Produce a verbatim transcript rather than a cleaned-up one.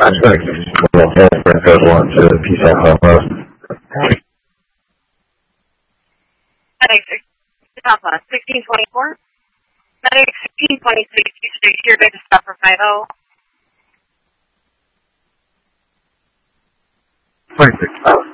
Suspect will transfer code one to Peace Alpha Road. Alpha sixteen twenty-four. Medic sixteen twenty-six, you stay here to stop for five oh. twenty-six.